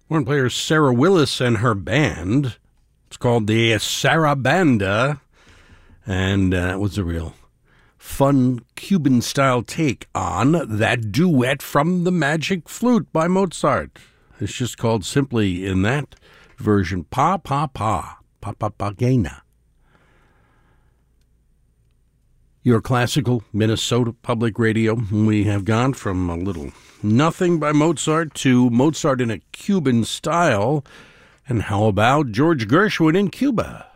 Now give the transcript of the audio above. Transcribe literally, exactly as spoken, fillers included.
Horn player Sarah Willis and her band. It's called the Sarabanda, and uh, it was a real fun Cuban-style take on that duet from the Magic Flute by Mozart. It's just called simply, in that version, Pa Pa Pa, Pa Pa Pagana. Your classical Minnesota Public Radio. We have gone from a little nothing by Mozart to Mozart in a Cuban style. And how about George Gershwin in Cuba?